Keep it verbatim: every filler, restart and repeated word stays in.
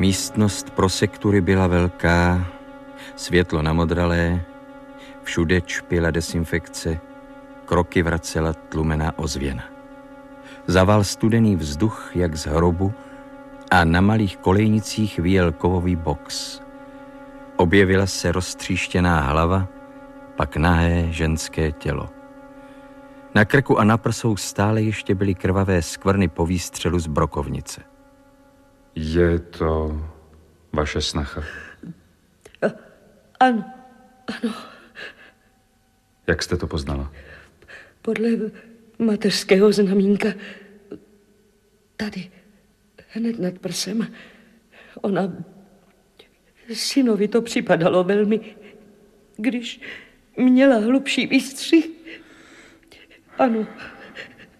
Místnost pro sektury byla velká, světlo namodralé, všude čpila desinfekce, kroky vracela tlumená ozvěna. Zaval studený vzduch, jak z hrobu, a na malých kolejnicích vyjel kovový box. Objevila se roztříštěná hlava, pak nahé ženské tělo. Na krku a na prsou stále ještě byly krvavé skvrny po výstřelu z brokovnice. Je to vaše snacha? A, ano, ano. Jak jste to poznala? Podle mateřského znamínka. Tady, hned nad prsem. Ona... Synovi to připadalo velmi, když měla hlubší výstřih. Ano.